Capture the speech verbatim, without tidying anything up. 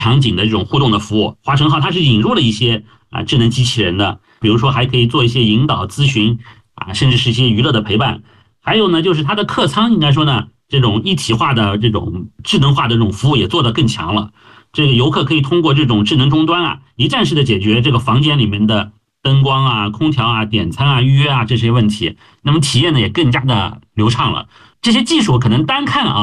场景的这种互动的服务。华晨号它是引入了一些啊智能机器人的，比如说还可以做一些引导咨询啊，甚至是一些娱乐的陪伴。还有呢，就是它的客舱应该说呢，这种一体化的这种智能化的这种服务也做得更强了。这个游客可以通过这种智能终端啊，一站式的解决这个房间里面的灯光啊、空调啊、点餐啊、预约啊这些问题，那么体验呢也更加的流畅了。这些技术可能单看啊。